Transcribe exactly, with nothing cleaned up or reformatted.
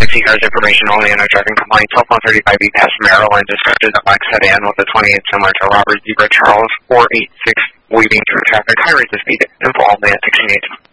Taxi cars information only on a driving complaint. Cell phone thirty-five B past Maryland, described as a black sedan with a twenty-eight similar to Robert Zebra Charles four eight six, waving through traffic, high rates of speed, info only at sixteen eighteen.